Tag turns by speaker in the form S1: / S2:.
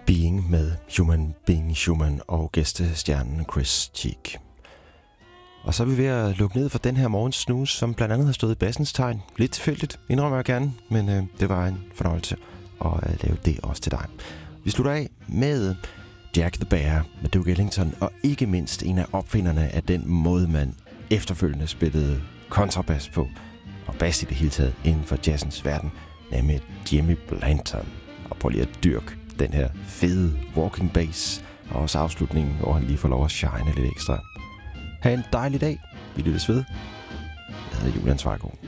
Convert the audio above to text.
S1: Being med Human Being Human og gæstestjernen Chris Cheek. Og så er vi ved at lukke ned for den her morgens snooze, som blandt andet har stået i bassens tegn. Lidt tilfældigt, indrømmer jeg gerne, men det var en fornøjelse at lave det også til dig. Vi slutter af med Jack the Bear med Duke Ellington, og ikke mindst en af opfinderne af den måde, man efterfølgende spillede kontrabas på, og bass i det hele taget inden for jazzens verden, nemlig Jimmy Blanton. Og prøv lige at dyrke den her fede walking bass, og også afslutningen, hvor han lige får lov at shine lidt ekstra. Ha' en dejlig dag. Vi lyttes ved. Jeg hedder Julian Svargaard.